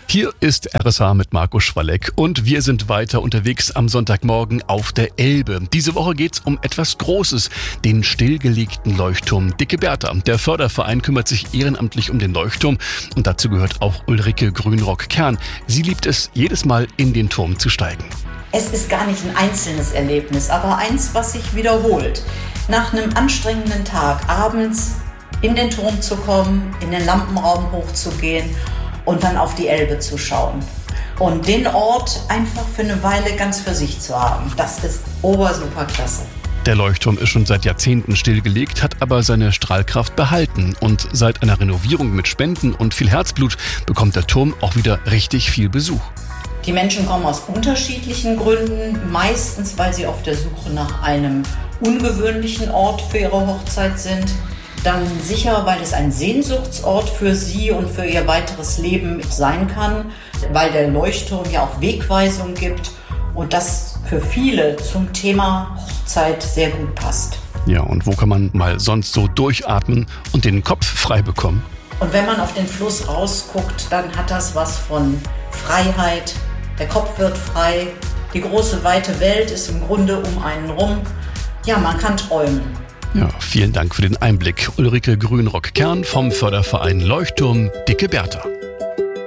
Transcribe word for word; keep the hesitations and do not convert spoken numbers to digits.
Hier ist R S H mit Marco Schwalleck und wir sind weiter unterwegs am Sonntagmorgen auf der Elbe. Diese Woche geht's um etwas Großes, den stillgelegten Leuchtturm Dicke Bertha. Der Förderverein kümmert sich ehrenamtlich um den Leuchtturm und dazu gehört auch Ulrike Grünrock-Kern. Sie liebt es, jedes Mal in den Turm zu steigen. Es ist gar nicht ein einzelnes Erlebnis, aber eins, was sich wiederholt. Nach einem anstrengenden Tag abends in den Turm zu kommen, in den Lampenraum hochzugehen und dann auf die Elbe zu schauen. Und den Ort einfach für eine Weile ganz für sich zu haben, das ist obersuperklasse. Der Leuchtturm ist schon seit Jahrzehnten stillgelegt, hat aber seine Strahlkraft behalten. Und seit einer Renovierung mit Spenden und viel Herzblut bekommt der Turm auch wieder richtig viel Besuch. Die Menschen kommen aus unterschiedlichen Gründen, meistens weil sie auf der Suche nach einem ungewöhnlichen Ort für ihre Hochzeit sind. Dann sicher, weil es ein Sehnsuchtsort für sie und für ihr weiteres Leben sein kann, weil der Leuchtturm ja auch Wegweisung gibt und das für viele zum Thema Hochzeit sehr gut passt. Ja, und wo kann man mal sonst so durchatmen und den Kopf frei bekommen? Und wenn man auf den Fluss rausguckt, dann hat das was von Freiheit. Der Kopf wird frei, die große weite Welt ist im Grunde um einen rum. Ja, man kann träumen. Ja, vielen Dank für den Einblick. Ulrike Grünrock-Kern vom Förderverein Leuchtturm Dicke Bertha.